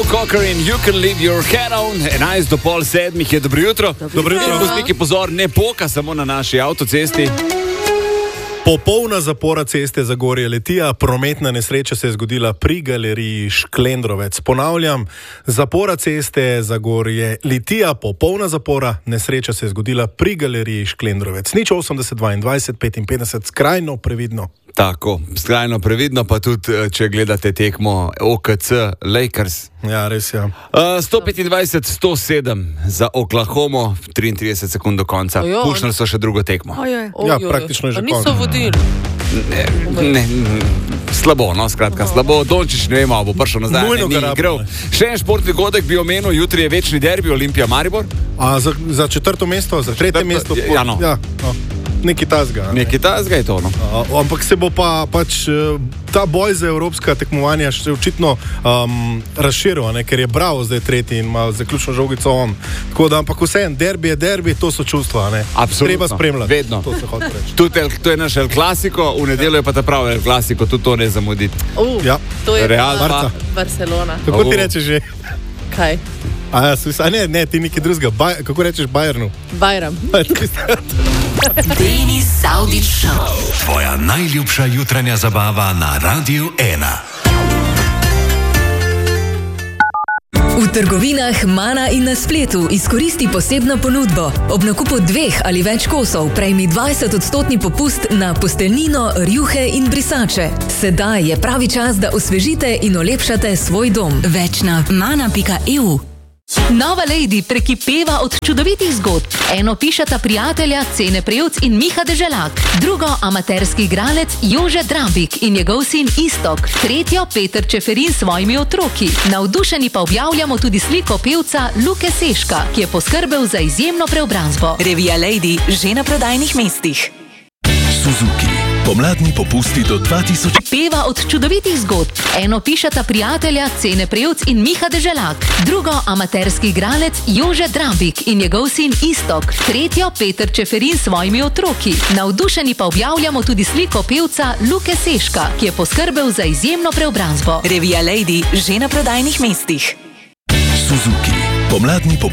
Cocker in You Can Leave Your Head On. 6:30 je, dobro jutro. Dobro jutro. Vozniki, pozor, ne poka samo na naši avtocesti. Popolna zapora ceste Zagorje-Litija, prometna nesreča se je zgodila pri galeriji Šklendrovec. Ponavljam, zapora ceste Zagorje-Litija, popolna zapora, nesreča se je zgodila pri galeriji Šklendrovec. 080 22 55, skrajno previdno. Tako, skrajno previdno, pa tudi, če gledate tekmo OKC Lakers. Ja, res je. 125-107 za Oklahomo, 33 sekund do konca. Pušnili so še drugo tekmo. Ja, praktično je že konec. Niso vodili. Ne, slabo, no, skratka, slabo. Dončić, ne vemo, bo prišel nazaj. Nujno Ni ga rabimo, igral. Še en športni dogodek bi omenil, jutri je večni derbi Olimpija-Maribor. A za četrto mesto, za tretje mesto? Ja, no. Nekaj tazga. Nekaj tazga je to, no. Ampak se bo pa pač ta boj za evropska tekmovanja še očitno razširil, ker je Bravo zdaj tretji in ima zaključno žogico on. Tako da, ampak vseeno, derbi je derbi, to so čustva, ne? Absolutno. Treba spremljati. Vedno. To se hoče reči. To je naš El Clasico, v nedeljo je pa ta pravi El Clasico, tudi to ne zamuditi. Ja. To je Real pa pa. Barcelona. Kako ti rečeš že? Kaj? Ne, ti nekaj drugega. Kako rečeš Bayernu? Bajram. Denis Saudić Show. Tvoja najljubša jutranja zabava na Radiu 1. V trgovinah Mana in na spletu izkoristi posebno ponudbo. Ob nakupu 2 ali več kosov prejmi 20% popust na posteljnino, rjuhe in brisače. Sedaj je pravi čas, da osvežite in olepšate svoj dom. Več na mana.eu. Nova Lady prekipeva od čudovitih zgodb. Eno pišeta prijatelja Cene Prevc in Miha Deželak, drugo amaterski igralec Jože Drambik in njegov sin Istok, tretjo Peter Čeferin s svojimi otroki. Navdušeni pa objavljamo tudi sliko pevca Luke Seška, ki je poskrbel za izjemno preobrazbo. Revija Lady že na prodajnih mestih. Suzuki. Pomladni popusti do 2000. Peva od čudovitih zgodb. Eno pišeta prijatelja Cene Prevc in Miha Deželak, drugo amaterski igralec Jože Drambik in njegov sin Istok, tretjo Peter Čeferin s svojimi otroki. Navdušeni pa objavljamo tudi sliko pevca Luke Seška, ki je poskrbel za izjemno preobrazbo. Revija Lady že na prodajnih mestih. Suzuki. Pomladni popusti.